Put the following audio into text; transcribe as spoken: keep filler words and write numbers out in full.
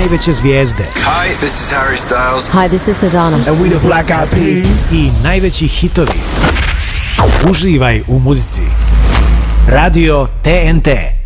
najveće zvijezde. Hi, this is Harry Styles. Hi, this is Madonna. And we the Black Eyed Peas. I najveći hitovi. Uživaj u muzici. Radio T N T.